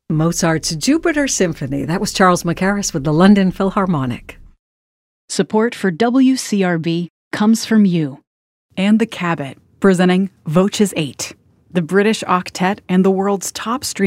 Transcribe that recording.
Mozart's Jupiter Symphony. That was Charles Mackerras with the London Philharmonic. Support for WCRB comes from you and the Cabot, presenting Voces 8, the British octet and the world's top streaming